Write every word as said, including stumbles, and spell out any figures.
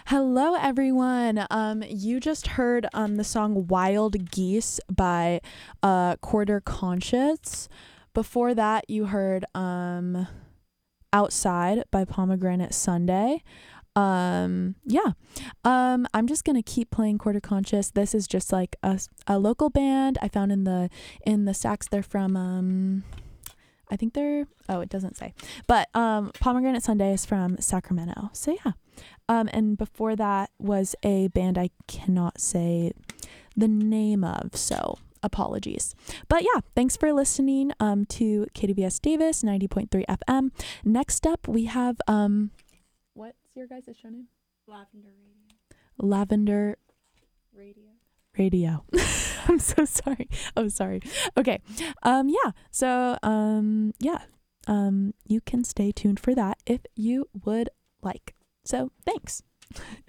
Hello, everyone. Um, you just heard um the song "Wild Geese" by uh Quarter Conscious. Before that, you heard um "Outside" by Pomegranate Sunday. Um, yeah. Um, I'm just gonna keep playing Quarter Conscious. This is just like a a local band I found in the in the Stacks. They're from um. I think they're, oh, it doesn't say. But um, Pomegranate Sunday is from Sacramento. So, yeah. Um, and before that was a band I cannot say the name of. So, apologies. But, yeah, thanks for listening um, to K D B S Davis ninety point three F M. Next up, we have, um, what's your guys' show name? Lavender Radio. Lavender Radio. Radio. I'm so sorry. Oh, sorry. Okay. Um, yeah. So, um, yeah. Um, you can stay tuned for that if you would like. So, thanks.